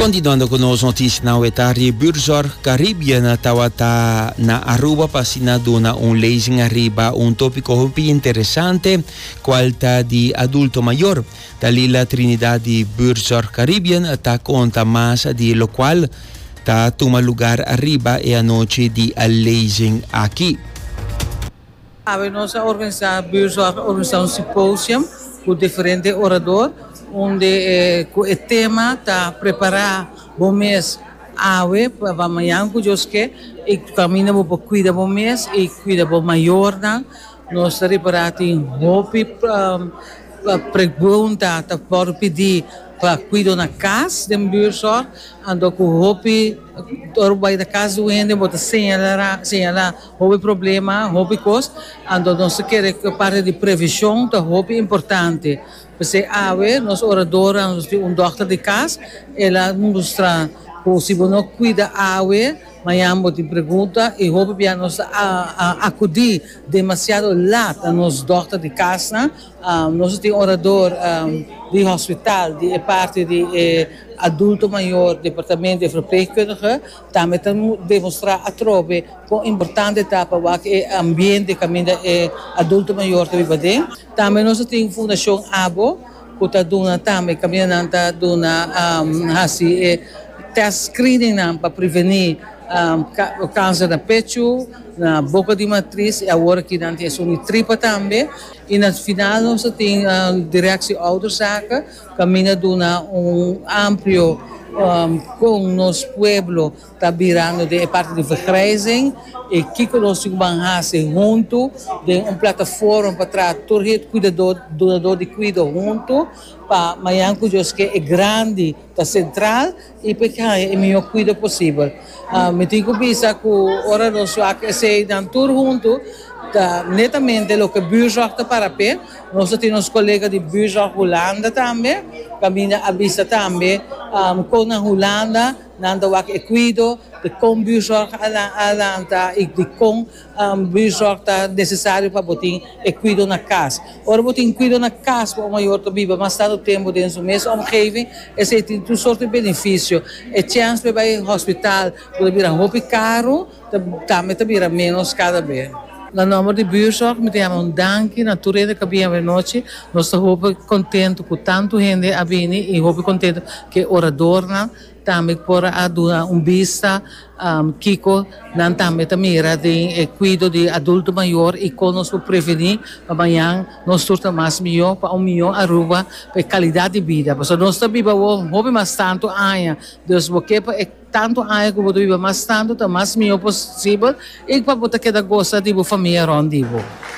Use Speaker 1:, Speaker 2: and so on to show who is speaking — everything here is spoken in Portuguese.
Speaker 1: Continuando com as notícias na Wetari, Burzorg Caribbean tawata na Aruba pasina dona lezing arriba tópico muito interessante, qualta de adulto maior. Dalila Trinidad de Burzorg Caribbean ta conta mais de lo qual ta toma lugar arriba e a noite de lezing aqui.
Speaker 2: Nós organizamos simpósio com diferentes oradores, onde o tema está preparar o mês ave para amanhã que e caminha para cuidar do mês e cuidar do maior. Nós preparamos roupa pergunta para pedir para cuidar na casa de Burzorg, ando com roupa vai da casa do ende bota senhalar roupa problema roupa coisa, ando nós quer que parte de prevenção da roupa importante. Porque nós oradores, doctor de casa, ela mostra se você não cuida amanhã você pergunta e roupa para nós acudir demasiado lata nos doctor de casa. Nós temos orador de hospital, de parte de adulto maior, departamento de verpleegkundige, também demonstrar a trobe com importante etapa o ambiente que adulto maior que vive dentro. Também nós temos fundação ABO, que está dando também caminhando test screening para prevenir o câncer da pecho, na boca de matriz e agora que não tem tripa também. E no final nós temos direção ouderzaken, caminha dando amplo com nosso pueblo está virando de parte de vergrijzing e que nós vamos junto de plataforma para trazer todo cuidador de cuidado junto para amanhã que é grande, está central e para é melhor cuidado possível. Me digo que ora nós vamos tudo junto. Netamente o que Burzorg está para pé, nós temos colegas de Burzorg Holanda também, caminha a vista também, com a Holanda, nanda o que cuido, de com Burzorg Holanda e de com Burzorg está necessário para botar e cuido na casa. Ora botar cuido na casa para o maior to viva, mas está no tempo dentro do mesmo omgeving, esse tem tudo sorte de benefício. E chance para ir ao hospital, para vir a roupa caro, também para menos cada vez. No nome de Burzorg, me damos danke na tureda que viemos noite. Nós estamos contentes com tanto gente a vir e contentes que orador também por dar vista Kiko também mira de cuido de adulto maior e com nós prevenir amanhã nós torna mais melhor para melhor Aruba para qualidade de vida. Porque nós vivemos mais tanto anos, Deus porque tanto anos que vivemos mais tanto, mais melhor possível e para botar que da gosta de família onde